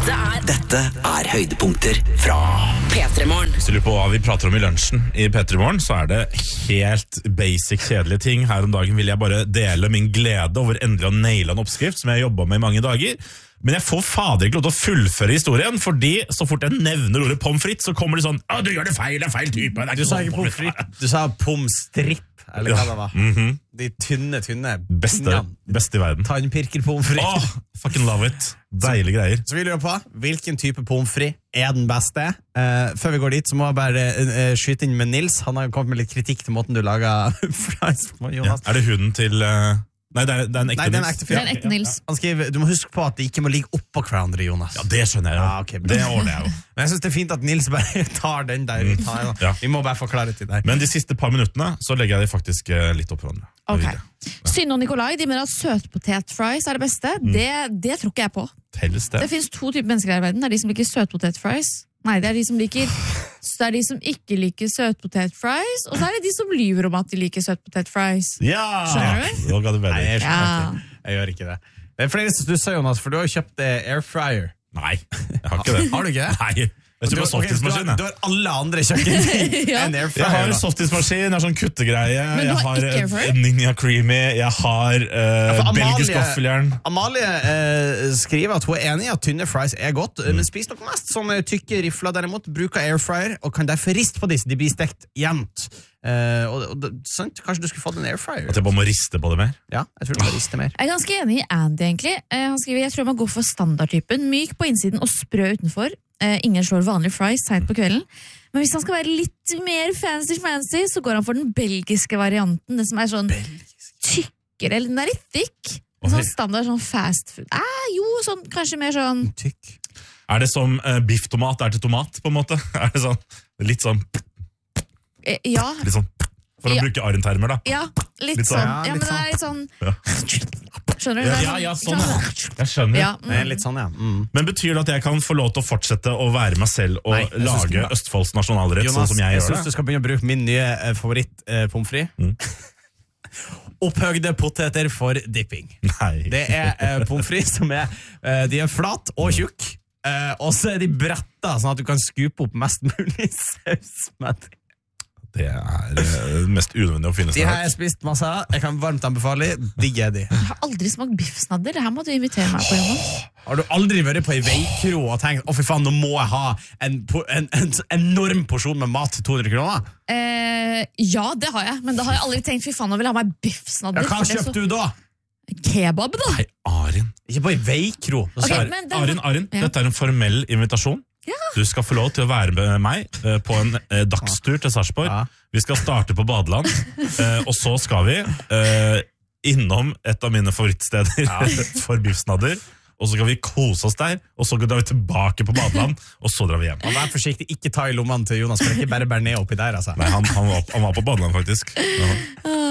Dette er høydepunkter fra P3-morgen. Hvis du lurer på hva vi prater om i lunsjen i P3morgen, så er det helt basic kjedelige ting. Her om dagen vil jeg bare dele min glede over endelig å naile en oppskrift som jeg har jobbet med i mange dager. Men jeg får fader ikke lov til å fullføre historien, fordi så fort jeg nevner ordet pommes frites, så kommer det sånn, du gjør det feil type. Du sa ikke pommes frites, du sa pommes stripp, eller hva det var. De tynne Beste i verden. tannpirker pommes frites. Fucking love it. Deilige greier. Så vi lurer på, hvilken type pommes frites er den beste? Før vi går dit, så må jeg bare skyte inn med Nils. Han har kommet med litt kritikk til måten du lager fries på, Jonas. Er det hunden til... Nei, det er en ekte Nei, det er en Nils. ekte fyr. Det er en ekte Nils. Han skriver, du må huske på at de ikke må ligge oppå hverandre, Jonas. Ja, det skjønner jeg jo. Ja, ok, bra. Det ordner jeg jo. Men jeg synes det er fint at Nils bare tar den der. Ja. Vi må bare forklare til deg. Men de siste par minuttene så legger jeg de faktisk litt opp hverandre. Ok. Synne og Nikolai, de mener at søtpotetfries er det beste. Det tror ikke jeg på. Telles det. Det finnes to typer mennesker her i verden. Det er de som liker søtpotetfries. Nei, det er de som liker... Så det er de som ikke liker søtpotetfries, og så er det de som lyver om at de liker søtpotetfries. Ja! Skjønner du? Nå ga det bedre. Nei, jeg skjønner Ja. ikke. Jeg gjør ikke det. Det er flere som du sa, Jonas, for du har jo kjøpt airfryer. Nei, jeg har ikke det. Har du ikke det? Nei, jeg kjøper softismaskin. Du har alle andre kjøkkenting Ja. enn Jeg airfryer. har da. softismaskin, jeg har sånn kuttegreie, Men du jeg har har ikke airfryer? Ninja Creamy, jeg har for Amalie- belgisk vaffeljern. Amalie skriver at hun er enig i at tynne fries er godt, men spiser nok mest sånne tykke rifler derimot, bruker airfryer og kan derfor riste på disse, de blir stekt jevnt. Sant? Kanskje du skulle fått en airfryer? At jeg bare må riste på det mer. Ja, jeg tror du må riste mer. Jeg er ganske enig i Andy, egentlig. Han skriver, jeg tror man går for standardtypen. Myk på innsiden og sprø utenfor. Ingen slår vanlig fries sent på kvelden. Men hvis han skal være litt mer fancy, så går han for den belgiske varianten. Den som er sånn tykkere, eller den er litt thick. Sånn standard, sånn fast food. Sånn, kanskje mer sånn... Tykk. Er det som bifftomat er til tomat, på en måte? Er det sånn, litt sånn, Ja, for å Ja. bruke Arendt-termer da? ja, litt Litt sånn. sånn. Ja, Ja, men litt det er litt sånn... Skjønner du? Ja, sånn. Jeg skjønner. Ja, Det er litt sånn, ja. Men betyr det at jeg kan få lov til å fortsette å være meg selv og Nei, jeg synes lage ikke det. Østfolds nasjonalrett sånn Jonas, som jeg jeg gjør synes det? du skal begynne å bruke min nye favoritt-pommes frites. Opphøgde poteter for dipping. Nei. Det er pommes frites som de er flat og tjukk, og så er de bretta sånn at du kan skupe opp mest mulig saus med det. Det er det mest unødvendige å finne De seg. har jeg spist masse av. Jeg kan varmt anbefale. Digg er de. Jeg har aldri smakt biffsnadder. Det her må du invitere meg på, Jonas. Har du aldri vært på ei veikro og tenkt å fy faen, nå må jeg ha en enorm porsjon med mat til 200 kroner? Ja, det har jeg. Men da har jeg aldri tenkt, fy faen, nå vil jeg ha meg biffsnadder. Ja, hva for det er så- kjøpte du da? Kebab, da. Nei, Arin. Ikke på ei veikro. Ok, men det- Arin, Ja. dette er en formell invitasjon. Ja. Du skal få lov til å være med meg på en dagstur til Sarpsborg. Ja. Vi skal starte på badeland, og så skal vi innom et av mine favorittsteder for biffsnadder. Og så skal vi kose oss der, og så drar vi tilbake på badeland, og så drar vi hjem. Og vær forsiktig, ikke ta i lommene til Jonas, for det er ikke bare ned oppi der, altså. Nei, han var på badeland faktisk. Ja.